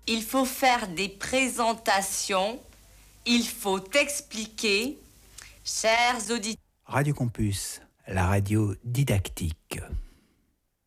Il faut faire des présentations, il faut expliquer, chers auditeurs. Radio Campus, la radio didactique.